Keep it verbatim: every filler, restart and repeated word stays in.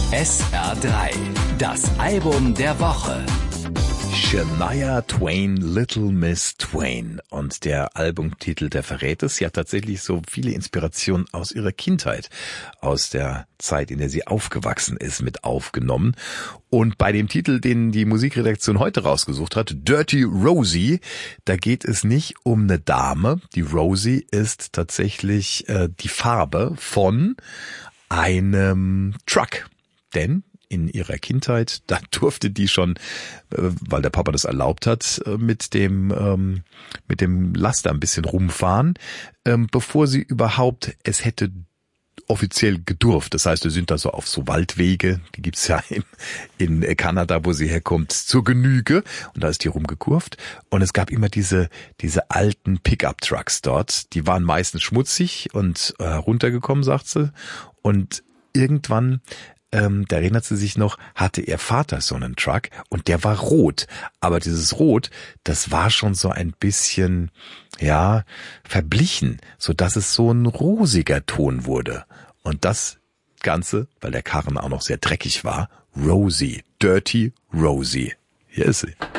S R drei, das Album der Woche. Shania Twain, Little Miss Twain. Und der Albumtitel, der verrät es. Sie hat tatsächlich so viele Inspirationen aus ihrer Kindheit, aus der Zeit, in der sie aufgewachsen ist, mit aufgenommen. Und bei dem Titel, den die Musikredaktion heute rausgesucht hat, Dirty Rosie, da geht es nicht um eine Dame. Die Rosie ist tatsächlich äh, die Farbe von einem Truck. Denn in ihrer Kindheit, da durfte die schon, weil der Papa das erlaubt hat, mit dem ähm, mit dem Laster ein bisschen rumfahren, ähm, bevor sie überhaupt es hätte offiziell gedurft. Das heißt, wir sind da so auf so Waldwege, die gibt's ja in, in Kanada, wo sie herkommt, zur Genüge. Und da ist die rumgekurvt. Und es gab immer diese diese alten Pickup-Trucks dort. Die waren meistens schmutzig und äh, runtergekommen, sagt sie. Und irgendwann Ähm, da erinnert sie sich noch, hatte ihr Vater so einen Truck und der war rot. Aber dieses Rot, das war schon so ein bisschen, ja, verblichen, so dass es so ein rosiger Ton wurde. Und das Ganze, weil der Karren auch noch sehr dreckig war, Rosie, Dirty Rosie. Hier ist sie.